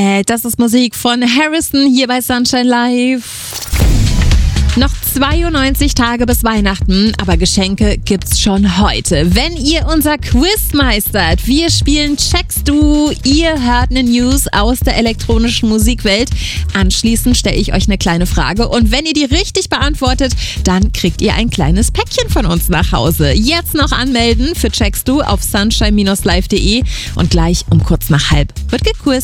Das ist Musik von Harrison hier bei Sunshine Live. Noch 92 Tage bis Weihnachten, aber Geschenke gibt's schon heute. Wenn ihr unser Quiz meistert, wir spielen Checkst du, ihr hört eine News aus der elektronischen Musikwelt. Anschließend stelle ich euch eine kleine Frage und wenn ihr die richtig beantwortet, dann kriegt ihr ein kleines Päckchen von uns nach Hause. Jetzt noch anmelden für Checkst du auf sunshine-live.de und gleich um kurz nach halb wird gequizt.